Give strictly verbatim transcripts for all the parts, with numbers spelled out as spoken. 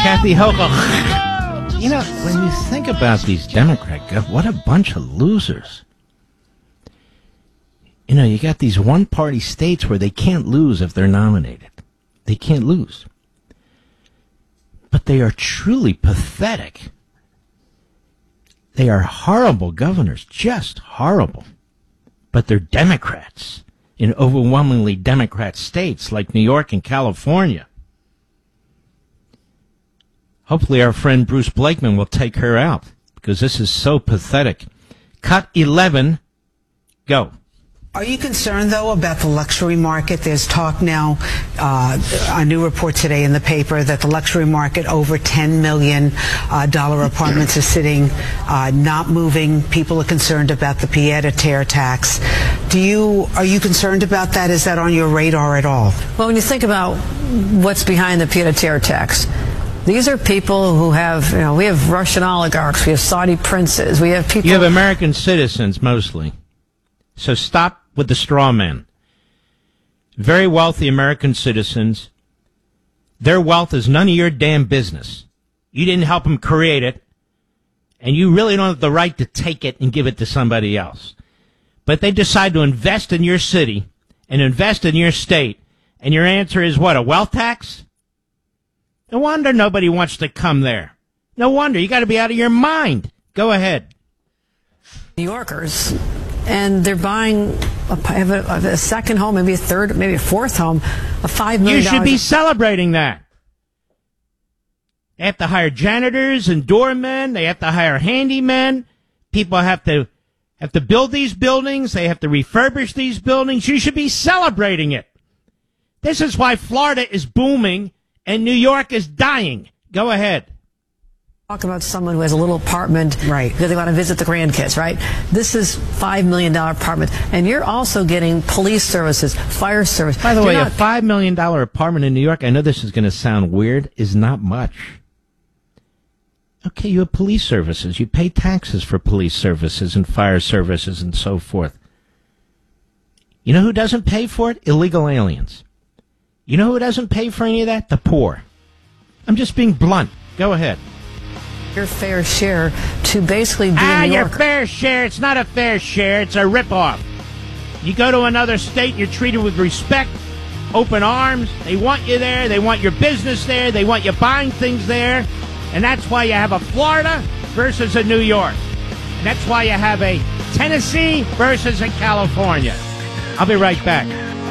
Kathy Hochul. You know, when you think about these Democrats, what a bunch of losers. You know, you got these one-party states where they can't lose if they're nominated. They can't lose. But they are truly pathetic. They are horrible governors, just horrible. But they're Democrats in overwhelmingly Democrat states like New York and California. Hopefully our friend Bruce Blakeman will take her out, because this is so pathetic. Cut eleven, go. Are you concerned, though, about the luxury market? There's talk now, uh, a new report today in the paper, that the luxury market, over ten million dollars uh, apartments, is sitting, uh, not moving. People are concerned about the pied-à-terre tax. Do you, are you concerned about that? Is that on your radar at all? Well, when you think about what's behind the pied-à-terre tax, these are people who have, you know, we have Russian oligarchs, we have Saudi princes, we have people... You have American citizens, mostly. So stop with the straw men. Very wealthy American citizens. Their wealth is none of your damn business. You didn't help them create it, and you really don't have the right to take it and give it to somebody else. But they decide to invest in your city and invest in your state, and your answer is what, a wealth tax? No wonder nobody wants to come there. No wonder. You got to be out of your mind. Go ahead. New Yorkers, and they're buying a, have a, a second home, maybe a third, maybe a fourth home, a five million dollars. You should be celebrating that. They have to hire janitors and doormen. They have to hire handymen. People have to have to build these buildings. They have to refurbish these buildings. You should be celebrating it. This is why Florida is booming and New York is dying. Go ahead. Talk about someone who has a little apartment, right, because they want to visit the grandkids, right? This is five million dollars apartment, and you're also getting police services, fire service. By the you're way, not- a five million dollars apartment in New York, I know this is going to sound weird, is not much. Okay, you have police services. You pay taxes for police services and fire services and so forth. You know who doesn't pay for it? Illegal aliens. You know who doesn't pay for any of that? The poor. I'm just being blunt. Go ahead. Your fair share to basically be ah, a New your Yorker. fair share. It's not a fair share. It's a ripoff. You go to another state, you're treated with respect, open arms. They want you there. They want your business there. They want you buying things there. And that's why you have a Florida versus a New York. And that's why you have a Tennessee versus a California. I'll be right back.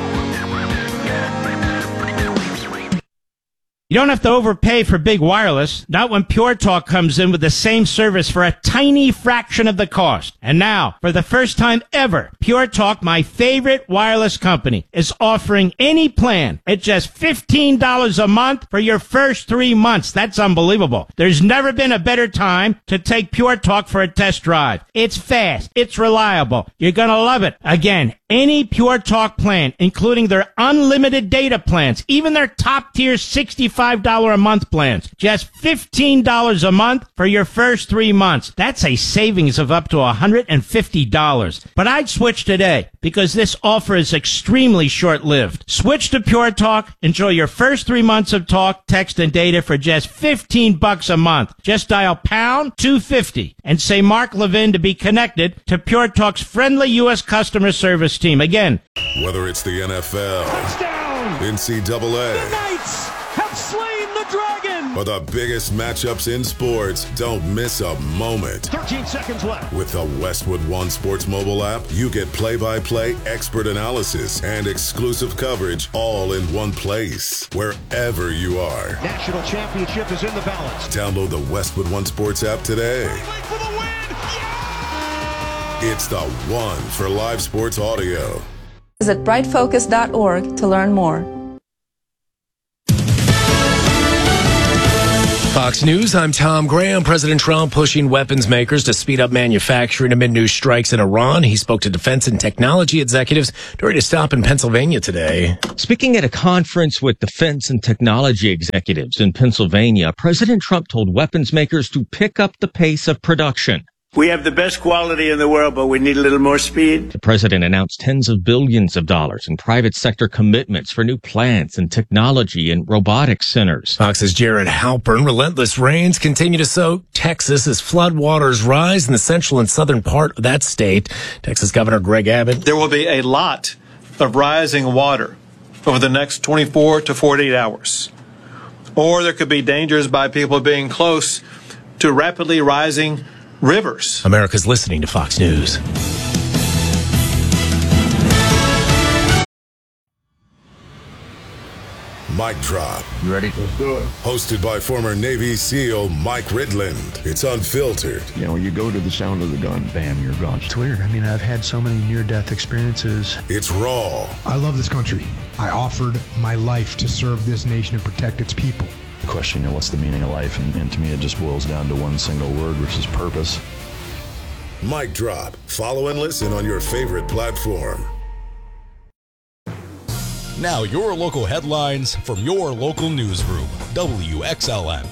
You don't have to overpay for big wireless, not when Pure Talk comes in with the same service for a tiny fraction of the cost. And now, for the first time ever, Pure Talk, my favorite wireless company, is offering any plan at just fifteen dollars a month for your first three months. That's unbelievable. There's never been a better time to take Pure Talk for a test drive. It's fast. It's reliable. You're going to love it. Again, any Pure Talk plan, including their unlimited data plans, even their top-tier sixty-five dollars a month plans, just fifteen dollars a month for your first three months. That's a savings of up to one hundred fifty dollars. But I'd switch today because this offer is extremely short-lived. Switch to Pure Talk. Enjoy your first three months of talk, text, and data for just fifteen bucks a month. Just dial pound two fifty and say Mark Levin to be connected to Pure Talk's friendly U S customer service team. Again, whether it's the N F L, touchdown, N C double A, the Knights have slain the dragon, or the biggest matchups in sports, don't miss a moment. thirteen seconds left. With the Westwood One Sports mobile app, you get play-by-play, expert analysis, and exclusive coverage all in one place, wherever you are. National championship is in the balance. Download the Westwood One Sports app today. For the win. Yeah! It's the one for live sports audio. Visit bright focus dot org to learn more. Fox News, I'm Tom Graham. President Trump pushing weapons makers to speed up manufacturing amid new strikes in Iran. He spoke to defense and technology executives during a stop in Pennsylvania today. Speaking at a conference with defense and technology executives in Pennsylvania, President Trump told weapons makers to pick up the pace of production. We have the best quality in the world, but we need a little more speed. The president announced tens of billions of dollars in private sector commitments for new plants and technology and robotics centers. Fox's Jared Halpern. Relentless rains continue to soak Texas as floodwaters rise in the central and southern part of that state. Texas Governor Greg Abbott. There will be a lot of rising water over the next twenty-four to forty-eight hours. Or there could be dangers by people being close to rapidly rising rivers. America's listening to Fox News. Mic Drop. You ready? Let's do it. Hosted by former Navy SEAL Mike Ridland. It's unfiltered. You know, you go to the sound of the gun, bam, you're gone. It's weird. I mean, I've had so many near-death experiences. It's raw. I love this country. I offered my life to serve this nation and protect its people. The question, you know, what's the meaning of life? And, and to me, it just boils down to one single word, which is purpose. Mic Drop. Follow and listen on your favorite platform. Now your local headlines from your local newsroom, W X L M.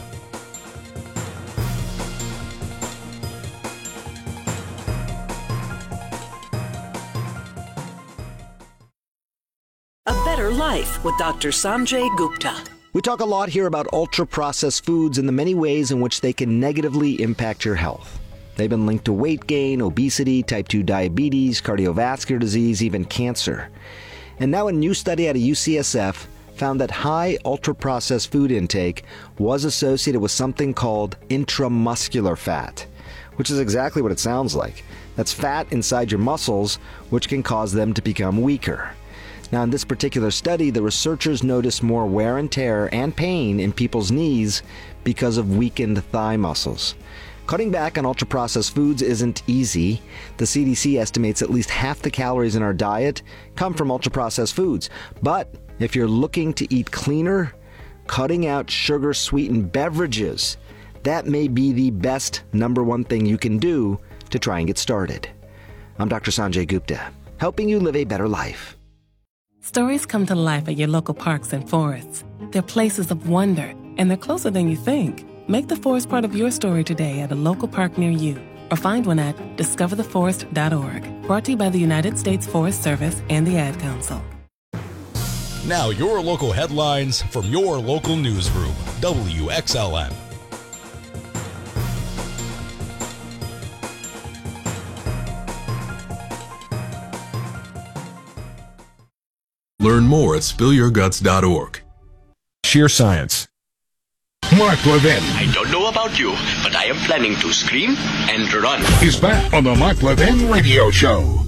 A Better Life with Doctor Sanjay Gupta. We talk a lot here about ultra-processed foods and the many ways in which they can negatively impact your health. They've been linked to weight gain, obesity, type two diabetes, cardiovascular disease, even cancer. And now a new study out of U C S F found that high ultra-processed food intake was associated with something called intramuscular fat, which is exactly what it sounds like. That's fat inside your muscles, which can cause them to become weaker. Now, in this particular study, the researchers noticed more wear and tear and pain in people's knees because of weakened thigh muscles. Cutting back on ultra-processed foods isn't easy. The C D C estimates at least half the calories in our diet come from ultra-processed foods. But if you're looking to eat cleaner, cutting out sugar-sweetened beverages, that may be the best number one thing you can do to try and get started. I'm Doctor Sanjay Gupta, helping you live a better life. Stories come to life at your local parks and forests. They're places of wonder, and they're closer than you think. Make the forest part of your story today at a local park near you, or find one at discover the forest dot org. Brought to you by the United States Forest Service and the Ad Council. Now your local headlines from your local newsroom, W X L M. Learn more at spill your guts dot org. Sheer science. Mark Levin. I don't know about you, but I am planning to scream and run. He's back on the Mark Levin Radio Show.